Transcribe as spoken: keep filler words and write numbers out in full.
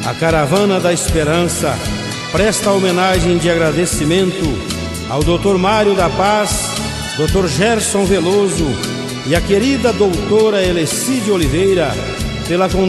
A Caravana da Esperança presta homenagem de agradecimento ao doutor Mário da Paz, doutor Gerson Veloso e a querida doutora Elecide Oliveira pela condução